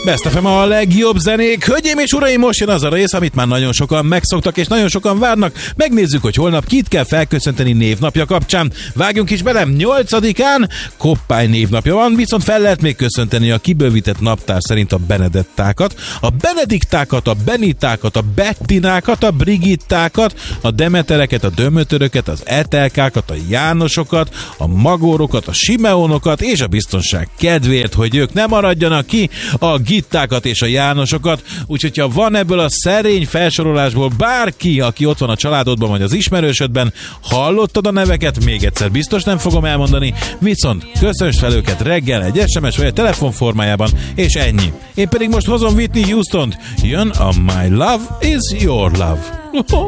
Best FM a legjobb zenék. Hölgyeim és uraim, most jön az a rész, amit már nagyon sokan megszoktak és nagyon sokan várnak. Megnézzük, hogy holnap kit kell felköszönteni névnapja kapcsán. Vágjunk is bele, 8-án Koppány névnapja van, viszont fel lehet még köszönteni a kibővített naptár szerint a Benedettákat, a Benediktákat, a Benitákat, a Bettinákat, a Brigittákat, a Demetereket, a Dömötöröket, az Etelkákat, a Jánosokat, a Magórokat, a Simeonokat, és a biztonság kedvéért, hogy ők ne maradjanak ki, a Gittákat és a Jánosokat. Úgyhogy ha van ebből a szerény felsorolásból bárki, aki ott van a családodban vagy az ismerősödben, hallottad a neveket, még egyszer biztos nem fogom elmondani, viszont köszönts fel őket reggel egy SMS vagy a telefon formájában, és ennyi. Én pedig most hozom Whitney Houstont. Jön a My Love Is Your Love.